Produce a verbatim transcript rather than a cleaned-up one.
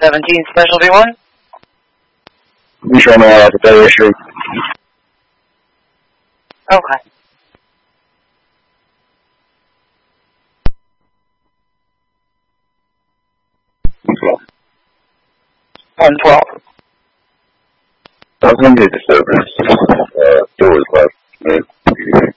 seventeen Specialty one. You show me out the Bay Street. Okay. one twelve. I was going to get the service. Uh, doors left.